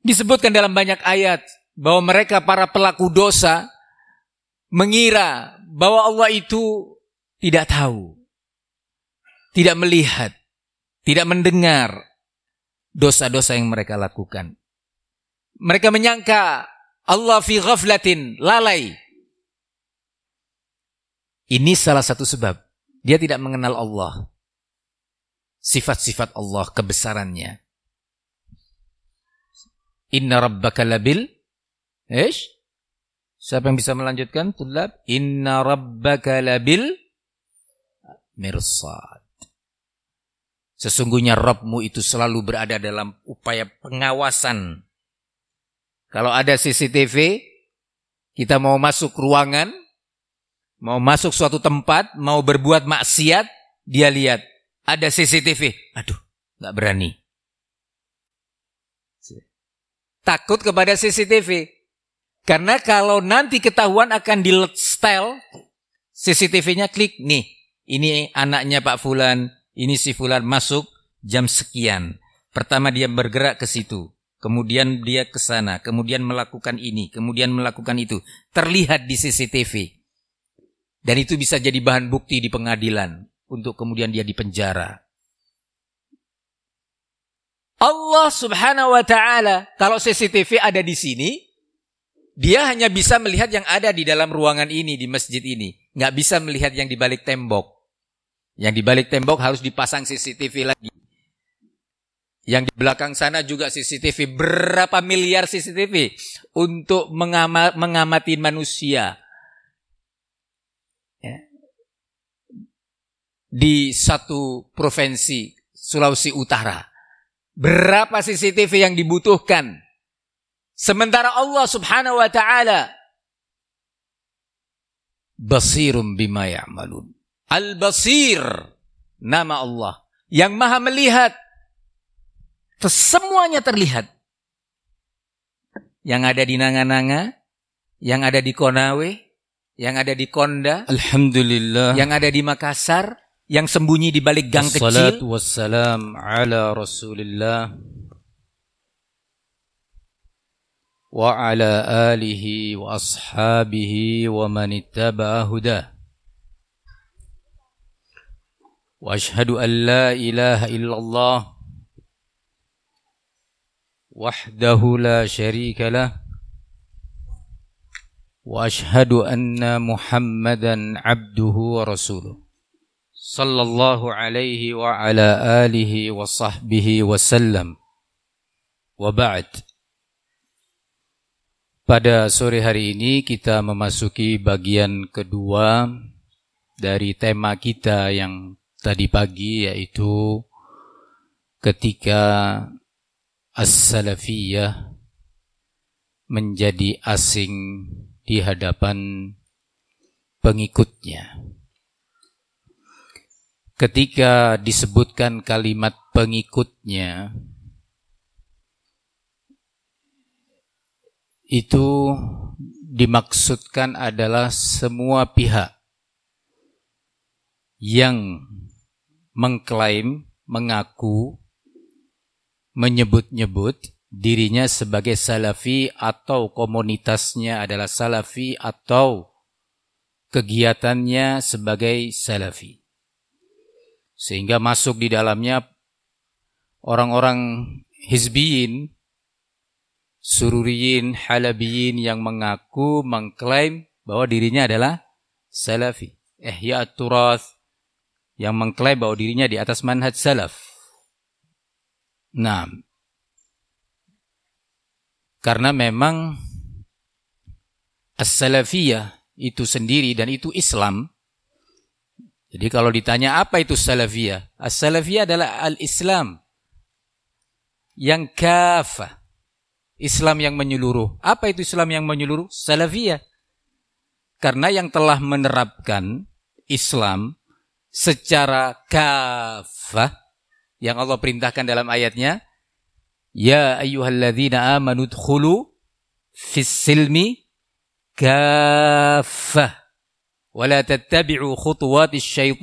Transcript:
Disebutkan dalam banyak ayat bahwa mereka para pelaku dosa mengira bahwa Allah itu tidak tahu, tidak melihat, tidak mendengar dosa-dosa yang mereka lakukan. Mereka menyangka Allah fi ghaflatin, lalai. Ini salah satu sebab dia tidak mengenal Allah, sifat-sifat Allah, kebesarannya. Inna rabbaka labil Siapa yang bisa melanjutkan? Tulab. Inna rabbaka labil mirsad. Sesungguhnya Rabbmu itu selalu berada dalam upaya pengawasan. Kalau ada CCTV, kita mau masuk ruangan, mau masuk suatu tempat, mau berbuat maksiat, dia lihat ada CCTV. Aduh, gak berani. Takut kepada CCTV. Karena kalau nanti ketahuan akan di-setel CCTV-nya, klik nih. Ini anaknya Pak Fulan, ini si Fulan masuk jam sekian. Pertama dia bergerak ke situ, kemudian dia ke sana, kemudian melakukan ini, kemudian melakukan itu. Terlihat di CCTV. Dan itu bisa jadi bahan bukti di pengadilan untuk kemudian dia dipenjara. Allah Subhanahu wa taala, kalau CCTV ada di sini, dia hanya bisa melihat yang ada di dalam ruangan ini, di masjid ini. Nggak bisa melihat yang di balik tembok. Yang di balik tembok harus dipasang CCTV lagi. Yang di belakang sana juga CCTV. Berapa miliar CCTV untuk mengamati manusia. Ya. Di satu provinsi, Sulawesi Utara. Berapa CCTV yang dibutuhkan? Sementara Allah Subhanahu wa taala Basirum bima ya'malun. Al-Basir, nama Allah yang Maha melihat. Semuanya terlihat. Yang ada di Nanga-Nanga, yang ada di Konawe, yang ada di Konda, Alhamdulillah, yang ada di Makassar, yang sembunyi di balik gang kecil. Wassalatu wassalam ala Rasulillah wa ala alihi wa ashabihi wa man ittaba'a hudah. Wa ashhadu an la ilaha illallah wahdahu la syarika lah wa ashhadu anna Muhammadan abduhu wa rasuluh sallallahu alaihi wa ala alihi wa sahbihi wa sallam. Wa ba'd. Pada sore hari ini kita memasuki bagian kedua dari tema kita yang tadi pagi, yaitu ketika as-salafiyah menjadi asing di hadapan pengikutnya. Ketika disebutkan kalimat pengikutnya, itu dimaksudkan adalah semua pihak yang mengklaim, mengaku, menyebut-nyebut dirinya sebagai salafi atau komunitasnya adalah salafi atau kegiatannya sebagai salafi. Sehingga masuk di dalamnya orang-orang hizbiyin, sururiyin, halabiyin yang mengaku, mengklaim bahwa dirinya adalah salafi. Ihya at-turath yang mengklaim bahwa dirinya di atas manhaj salaf. Nah, karena memang as-salafiyah itu sendiri dan itu Islam. Jadi kalau ditanya apa itu salafiyah? As-salafiyah adalah al-Islam yang kafah. Islam yang menyeluruh. Apa itu Islam yang menyeluruh? Salafiyah. Karena yang telah menerapkan Islam secara kafah yang Allah perintahkan dalam ayatnya, ya ayyuhalladzina amanu dkhulu fis silmi kafah wa la tattabi'u khutuwatis syaitan